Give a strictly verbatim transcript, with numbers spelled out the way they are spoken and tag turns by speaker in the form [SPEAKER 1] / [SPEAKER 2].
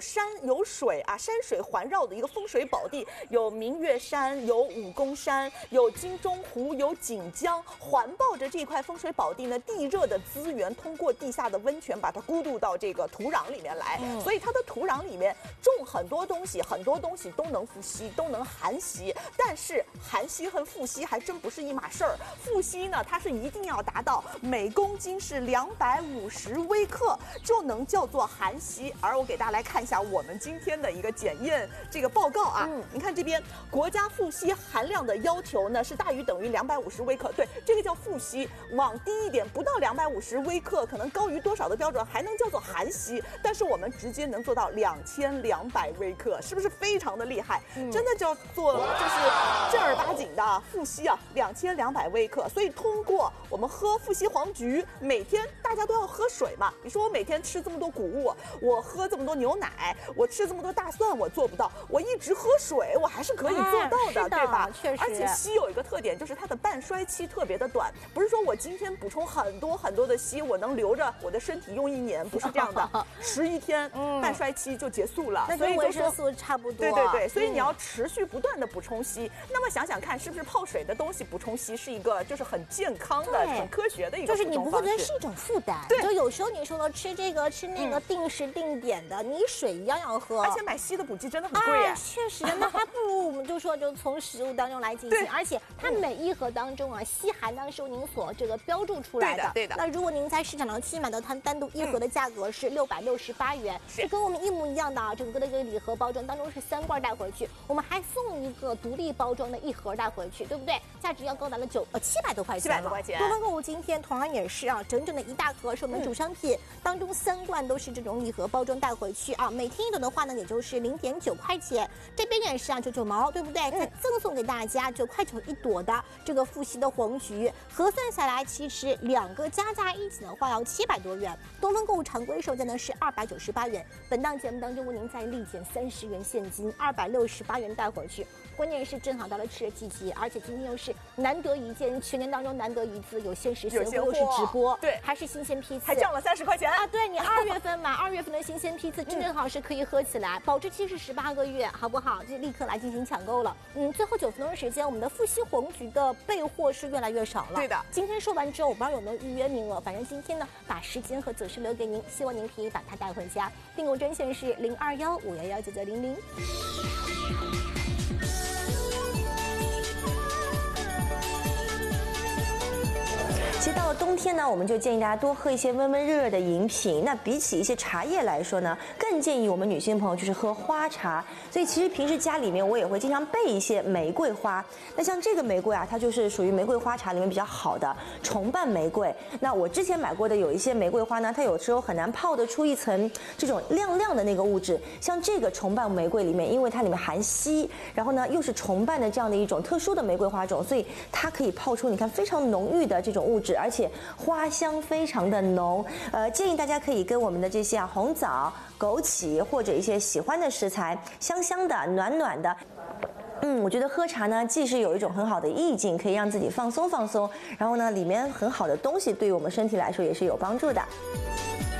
[SPEAKER 1] 山有水啊，山水环绕的一个风水宝地，有明月山，有武功山，有金钟湖，有锦江，环抱着这块风水宝地呢，地热的资源通过地下的温泉把它咕嘟到这个土壤里面来，嗯、所以它的土壤里面种很多东西，很多东西都能富硒，都能含硒，但是含硒和富硒还真不是一码事儿。富硒呢，它是一定要达到每公斤是两百五十微克，就能叫做含硒。而我给大家来看一下我们今天的一个检验这个报告啊，嗯、你看这边国家富硒含量的要求呢是大于等于两百五十微克，对，这个叫富硒。往低一点，不到两百五十微克，可能高于多少的标准还能叫做含硒，但是我们直接能做到两千两百微克，是不是非常的厉害？嗯、真的叫做就是正儿八经的富硒啊，两千两百微克。所以通过我们喝富硒黄菊，每天大家都要喝水嘛。你说我每天吃这么多谷物，我喝这么多牛奶，我吃这么多大蒜，我做不到。我一直喝水，我还是可以做到的，啊、的对吧？
[SPEAKER 2] 确实。
[SPEAKER 1] 而且硒有一个特点，就是它的半衰期特别的短，不是说我今天补充很多很多的硒，我能留着我的身体用一年，不是这样的，十一天、嗯、半衰期就结束了。
[SPEAKER 2] 那跟维生素差不多。
[SPEAKER 1] 对对对，所以你要持续不断的补充硒。嗯、那么想想看，是不是泡水的东西补充硒是一个就是很健康的、很科学的一个
[SPEAKER 2] 就是你不会觉得是一种负担。
[SPEAKER 1] 对，
[SPEAKER 2] 就有时候你说了吃这个吃那个定时定点的，嗯、你水一样要喝。
[SPEAKER 1] 而且买硒的补剂真的很贵哎。
[SPEAKER 2] 确实，那还不如我们就说就从食物当中来进行。而且它每一盒当中啊，硒含量是由您所这个标注出来的。
[SPEAKER 1] 对的，对的。
[SPEAKER 2] 那如果您在市场上去买到它单独一盒的价格是六百六十八元，是跟我们一模一样的啊。整个的这个礼盒包装当中是三罐带回去，我们还送一个独立包装的一盒带回去，对不对？价值要高达了九呃七百多块钱。
[SPEAKER 1] 七百多块钱。
[SPEAKER 2] 多方购物今天同样也是啊，整整的一大盒是我们的主商品，嗯、当中三罐都是这种礼盒包装带回去啊。每听一朵的话呢，也就是零点九块钱。这边也是啊，九九毛，对不对？再赠送给大家九块九一朵的这个富硒的黄菊，核算下来，其实两个加在一起的话要七百多元。东方购物常规售价呢是二百九十八元。本档节目当中为您再立减三十元现金，二百六十八元带回去。关键是正好到了吃的季节，而且今天又是难得一见，全年当中难得一次有限时现货，又是直播，
[SPEAKER 1] 对，
[SPEAKER 2] 还是新鲜批次，
[SPEAKER 1] 还降了三十块钱
[SPEAKER 2] 啊！对你二月份买二月份的新鲜批次，正正好是可以喝起来，保质期是十八个月，好不好？就立刻来进行抢购了。嗯，最后九分钟的时间，我们的富硒黄菊的备货是越来越少了。
[SPEAKER 1] 对的，
[SPEAKER 2] 今天说完之后，我不知道有没有预约名额，反正今天呢，把时间和子时留给您，希望您可以把它带回家。订购专线是零二幺五幺幺九九零零。
[SPEAKER 3] 其实到了冬天呢，我们就建议大家多喝一些温温热热的饮品。那比起一些茶叶来说呢，更建议我们女性朋友就是喝花茶。所以其实平时家里面我也会经常备一些玫瑰花。那像这个玫瑰啊，它就是属于玫瑰花茶里面比较好的重瓣玫瑰。那我之前买过的有一些玫瑰花呢，它有时候很难泡得出一层这种亮亮的那个物质。像这个重瓣玫瑰里面，因为它里面含硒，然后呢又是重瓣的这样的一种特殊的玫瑰花种，所以它可以泡出你看非常浓郁的这种物质。而且花香非常的浓，呃，建议大家可以跟我们的这些啊红枣、枸杞或者一些喜欢的食材，香香的、暖暖的。嗯，我觉得喝茶呢，既是有一种很好的意境，可以让自己放松放松，然后呢，里面很好的东西对于我们身体来说也是有帮助的。